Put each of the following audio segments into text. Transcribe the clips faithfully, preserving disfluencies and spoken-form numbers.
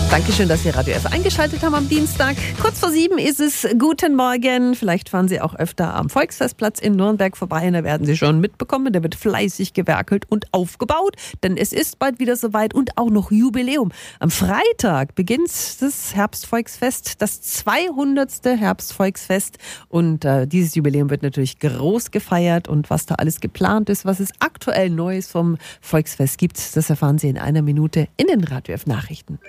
Dankeschön, dass Sie Radio F eingeschaltet haben am Dienstag. Kurz vor sieben ist es. Guten Morgen. Vielleicht fahren Sie auch öfter am Volksfestplatz in Nürnberg vorbei. Da werden Sie schon mitbekommen. Da wird fleißig gewerkelt und aufgebaut. Denn es ist bald wieder soweit und auch noch Jubiläum. Am Freitag beginnt das Herbstvolksfest, das zweihundertste Herbstvolksfest. Und äh, dieses Jubiläum wird natürlich groß gefeiert. Und was da alles geplant ist, was es aktuell Neues vom Volksfest gibt, das erfahren Sie in einer Minute in den Radio F Nachrichten.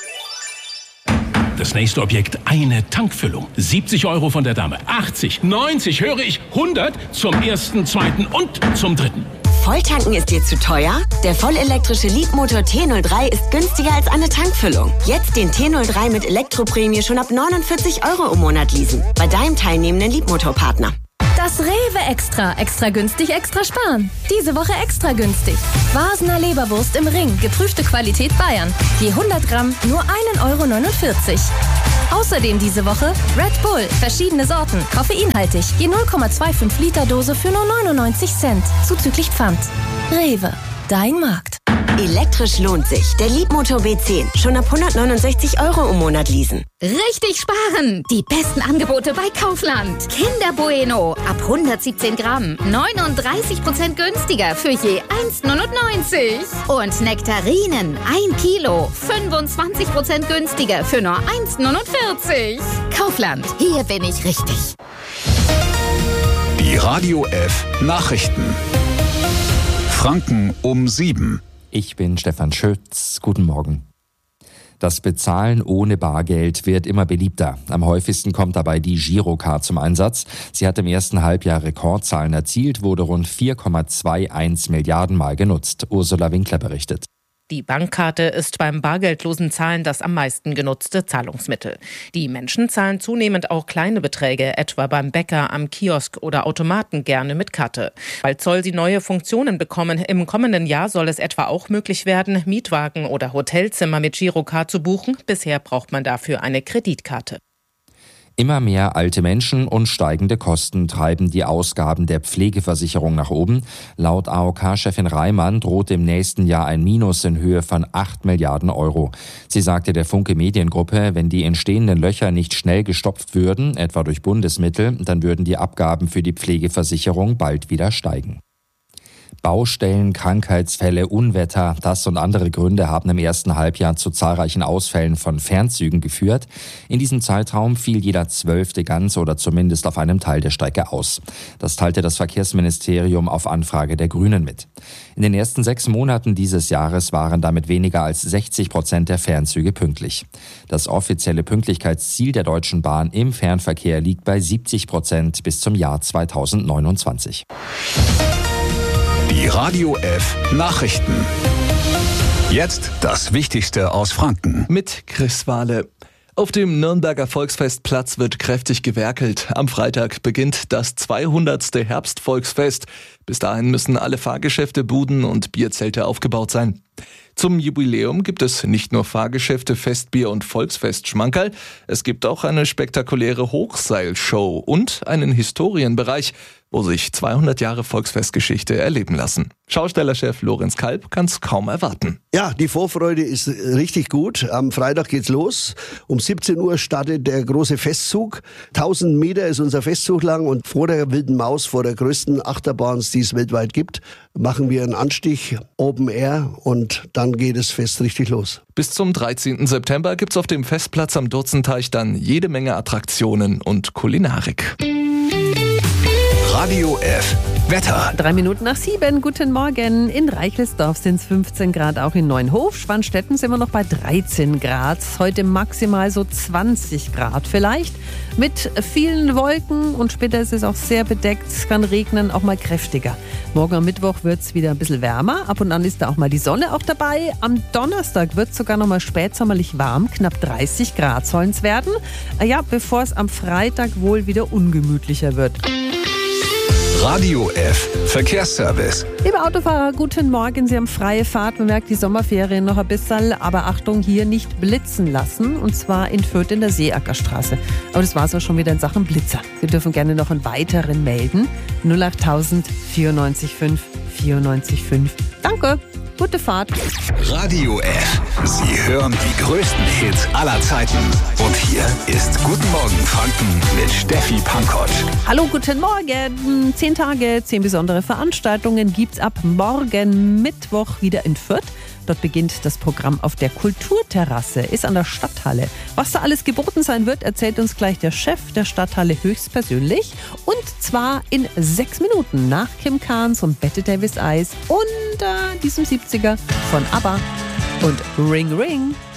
Das nächste Objekt, eine Tankfüllung. siebzig Euro von der Dame. achtzig, neunzig, höre ich, hundert zum ersten, zweiten und zum dritten. Volltanken ist dir zu teuer? Der vollelektrische Leapmotor T null drei ist günstiger als eine Tankfüllung. Jetzt den T null drei mit Elektroprämie schon ab neunundvierzig Euro im Monat leasen. Bei deinem teilnehmenden Leapmotor-Partner. Das Rewe Extra. Extra günstig, extra sparen. Diese Woche extra günstig. Vasener Leberwurst im Ring. Geprüfte Qualität Bayern. Je hundert Gramm nur ein Euro neunundvierzig. Außerdem diese Woche Red Bull. Verschiedene Sorten. Koffeinhaltig. Je null Komma fünfundzwanzig Liter Dose für nur neunundneunzig Cent. Zuzüglich Pfand. Rewe. Dein Markt. Elektrisch lohnt sich. Der Leapmotor B zehn. Schon ab hundertneunundsechzig Euro im Monat leasen. Richtig sparen! Die besten Angebote bei Kaufland. Kinder Bueno ab hundertsiebzehn Gramm. neununddreißig Prozent günstiger für je eins neunundneunzig. Und Nektarinen ein Kilo. fünfundzwanzig Prozent günstiger für nur eins neunundvierzig. Kaufland. Hier bin ich richtig. Die Radio F Nachrichten. Franken um sieben. Ich bin Stefan Schütz. Guten Morgen. Das Bezahlen ohne Bargeld wird immer beliebter. Am häufigsten kommt dabei die Girocard zum Einsatz. Sie hat im ersten Halbjahr Rekordzahlen erzielt, wurde rund vier Komma einundzwanzig Milliarden Mal genutzt. Ursula Winkler berichtet. Die Bankkarte ist beim bargeldlosen Zahlen das am meisten genutzte Zahlungsmittel. Die Menschen zahlen zunehmend auch kleine Beträge, etwa beim Bäcker, am Kiosk oder Automaten gerne mit Karte. Bald soll sie neue Funktionen bekommen. Im kommenden Jahr soll es etwa auch möglich werden, Mietwagen oder Hotelzimmer mit Girocard zu buchen. Bisher braucht man dafür eine Kreditkarte. Immer mehr alte Menschen und steigende Kosten treiben die Ausgaben der Pflegeversicherung nach oben. Laut A O K-Chefin Reimann droht im nächsten Jahr ein Minus in Höhe von acht Milliarden Euro. Sie sagte der Funke Mediengruppe, wenn die entstehenden Löcher nicht schnell gestopft würden, etwa durch Bundesmittel, dann würden die Abgaben für die Pflegeversicherung bald wieder steigen. Baustellen, Krankheitsfälle, Unwetter, das und andere Gründe haben im ersten Halbjahr zu zahlreichen Ausfällen von Fernzügen geführt. In diesem Zeitraum fiel jeder Zwölfte ganz oder zumindest auf einem Teil der Strecke aus. Das teilte das Verkehrsministerium auf Anfrage der Grünen mit. In den ersten sechs Monaten dieses Jahres waren damit weniger als sechzig Prozent der Fernzüge pünktlich. Das offizielle Pünktlichkeitsziel der Deutschen Bahn im Fernverkehr liegt bei siebzig Prozent bis zum Jahr zweitausendneunundzwanzig. Die Radio F Nachrichten. Jetzt das Wichtigste aus Franken. Mit Chris Wahle. Auf dem Nürnberger Volksfestplatz wird kräftig gewerkelt. Am Freitag beginnt das zweihundertste Herbstvolksfest. Bis dahin müssen alle Fahrgeschäfte, Buden und Bierzelte aufgebaut sein. Zum Jubiläum gibt es nicht nur Fahrgeschäfte, Festbier und Volksfest-Schmankerl. Es gibt auch eine spektakuläre Hochseilshow und einen Historienbereich, wo sich zweihundert Jahre Volksfestgeschichte erleben lassen. Schaustellerchef Lorenz Kalb kann es kaum erwarten. Ja, die Vorfreude ist richtig gut. Am Freitag geht's los. Um siebzehn Uhr startet der große Festzug. tausend Meter ist unser Festzug lang und vor der Wilden Maus, vor der größten Achterbahn, die es weltweit gibt, machen wir einen Anstich, Open Air, und dann geht das Fest richtig los. Bis zum dreizehnten September gibt's auf dem Festplatz am Durzenteich dann jede Menge Attraktionen und Kulinarik. Radio F Wetter. Drei Minuten nach sieben. Guten Morgen. In Reichelsdorf sind es fünfzehn Grad, auch in Neuenhof. Schwanstetten sind wir noch bei dreizehn Grad. Heute maximal so zwanzig Grad vielleicht. Mit vielen Wolken und später ist es auch sehr bedeckt. Es kann regnen, auch mal kräftiger. Morgen am Mittwoch wird es wieder ein bisschen wärmer. Ab und an ist da auch mal die Sonne auch dabei. Am Donnerstag wird es sogar noch mal spätsommerlich warm. Knapp dreißig Grad sollen es werden. Ja, bevor es am Freitag wohl wieder ungemütlicher wird. Radio F Verkehrsservice. Liebe Autofahrer, guten Morgen. Sie haben freie Fahrt. Man merkt die Sommerferien noch ein bisschen. Aber Achtung, hier nicht blitzen lassen. Und zwar in Fürth in der Seeackerstraße. Aber das war es auch schon wieder in Sachen Blitzer. Sie dürfen gerne noch einen weiteren melden. null acht tausend vierundneunzig fünf vierundneunzig fünf. Danke. Gute Fahrt. Radio F. Sie hören hören die größten Hits aller Zeiten. Und hier ist Guten Morgen Franken mit Steffi Pankoć. Hallo, guten Morgen. Zehn Tage, zehn besondere Veranstaltungen gibt's ab morgen Mittwoch wieder in Fürth. Dort beginnt das Programm auf der Kulturterrasse, ist an der Stadthalle. Was da alles geboten sein wird, erzählt uns gleich der Chef der Stadthalle höchstpersönlich. Und zwar in sechs Minuten nach Kim Carnes und Bette Davis Eyes und äh, diesem siebziger von ABBA und Ring Ring.